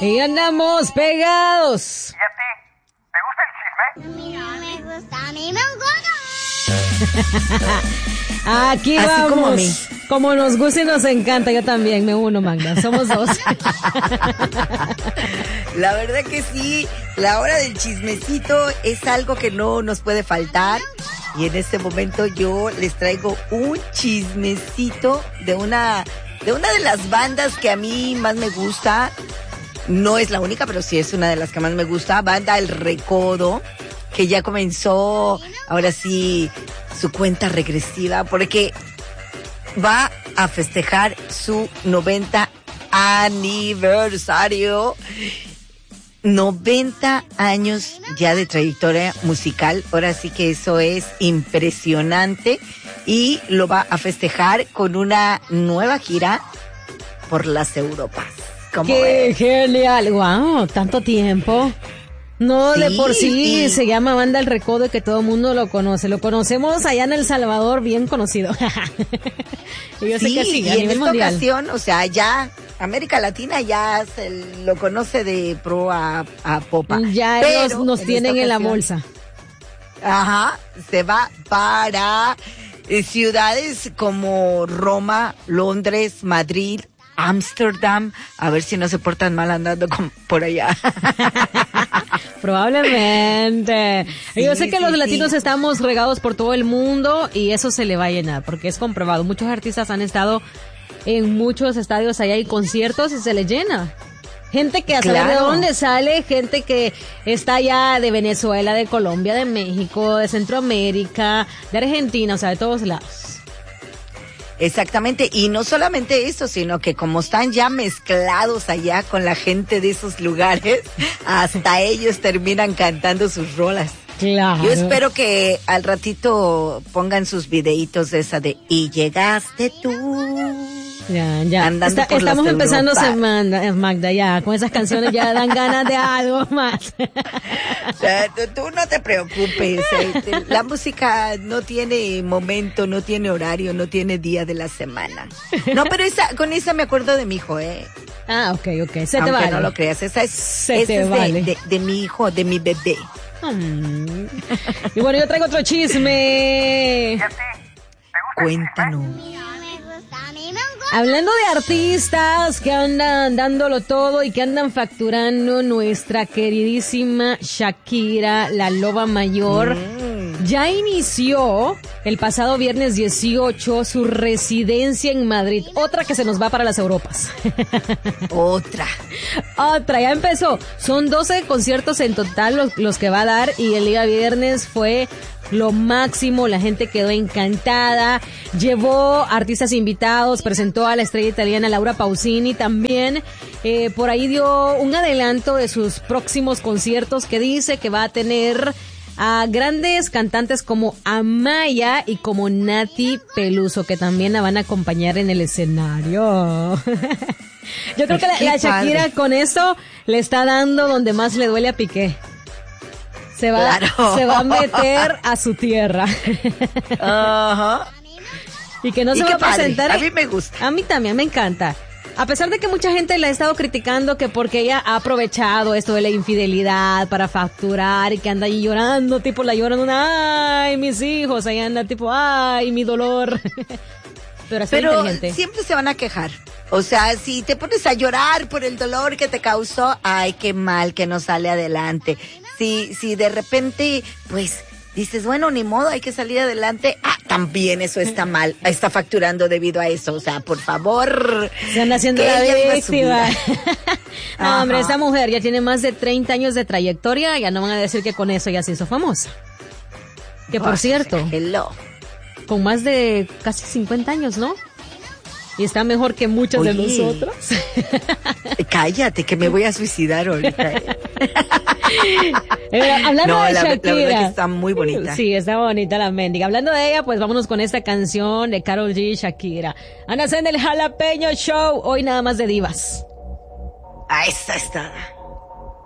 Y andamos pegados. ¿Y a ti? ¿Te gusta el chisme? A mí no me gusta, a mí me gusta. Aquí Así vamos. como a mí. Como nos gusta y nos encanta. Yo también me uno, Magda. Somos dos. La verdad que sí, la hora del chismecito es algo que no nos puede faltar. Y en este momento yo les traigo un chismecito de una de las bandas que a mí más me gusta. No es la única, pero sí es una de las que más me gusta. Banda El Recodo, que ya comenzó, ahora sí, su cuenta regresiva, porque va a festejar su 90 aniversario. 90 años ya de trayectoria musical. Ahora sí que eso es impresionante. Y lo va a festejar con una nueva gira por las Europas. ¡Qué genial! ¡Wow! Tanto tiempo. No, Sí, de por sí y se llama Banda El Recodo y que todo el mundo lo conoce. Lo conocemos allá en El Salvador, bien conocido. Y yo sé que sí, y a en nivel esta mundial. ocasión, o sea, ya América Latina ya se lo conoce de pro a popa. Ya Pero ellos nos en tienen esta en la ocasión, bolsa. Ajá, se va para ciudades como Roma, Londres, Madrid, Ámsterdam, a ver si no se portan mal andando por allá. Probablemente. Sí, Yo sé que sí, los latinos sí. estamos regados por todo el mundo y eso se le va a llenar porque es comprobado. Muchos artistas han estado en muchos estadios allá y conciertos y se les llena. Gente que a saber de Claro. dónde sale, gente que está allá de Venezuela, de Colombia, de México, de Centroamérica, de Argentina, o sea, de todos lados. Exactamente, y no solamente eso, sino que como están ya mezclados allá con la gente de esos lugares, hasta ellos terminan cantando sus rolas. Claro. Yo espero que al ratito pongan sus videitos de esa de "Y llegaste tú". Ya. Andando por Estamos las empezando Europas. semana, Magda, ya. Con esas canciones ya dan ganas de algo más. Tú no te preocupes, la música no tiene momento, no tiene horario, no tiene día de la semana. No, pero con esa me acuerdo de mi hijo, Ah, ok. Se te aunque vale. no lo creas, esa Se es te vale. de mi hijo, de mi bebé. Y bueno, yo traigo otro chisme. ¿Y a ti? ¿Te gusta Cuéntanos. A mí no me gusta, a mí me gusta. Hablando de artistas que andan dándolo todo y que andan facturando, nuestra queridísima Shakira, la loba mayor, ya inició el pasado viernes 18 su residencia en Madrid. Otra que se nos va para las Europas. Otra. Otra, ya empezó. Son 12 conciertos en total los que va a dar y el día viernes fue lo máximo, la gente quedó encantada, llevó artistas invitados, presentó a la estrella italiana Laura Pausini también, por ahí dio un adelanto de sus próximos conciertos que dice que va a tener a grandes cantantes como Amaya y como Nati Peluso, que también la van a acompañar en el escenario. Yo creo que la Shakira con eso le está dando donde más le duele a Piqué. Se va a meter a su tierra. Ajá. Y que no Y se qué va a padre. presentar. A mí me gusta. A mí también me encanta. A pesar de que mucha gente la ha estado criticando que porque ella ha aprovechado esto de la infidelidad para facturar y que anda ahí llorando, tipo la lloran ay, mis hijos, ahí anda tipo, ay, mi dolor. Pero inteligente. Siempre se van a quejar. O sea, si te pones a llorar por el dolor que te causó, ay, qué mal que no sale adelante. Si de repente, pues, dices, bueno, ni modo, hay que salir adelante, también eso está mal, está facturando debido a eso. O sea, por favor. Se anda haciendo que la ella viva su víctima. vida. No, hombre, Ajá. esta mujer ya tiene más de 30 años de trayectoria, ya no van a decir que con eso ya se hizo famosa. Que por cierto, Hello. con más de casi 50 años, ¿no? Y está mejor que muchas de Oye. nosotras. Cállate, que me voy a suicidar ahorita. Hablando No, de la Shakira. verdad que está muy bonita. Sí, está bonita la mendiga. Hablando de ella, pues vámonos con esta canción de Karol G y Shakira. Ana en el Jalapeño Show, hoy nada más de divas. A esa está.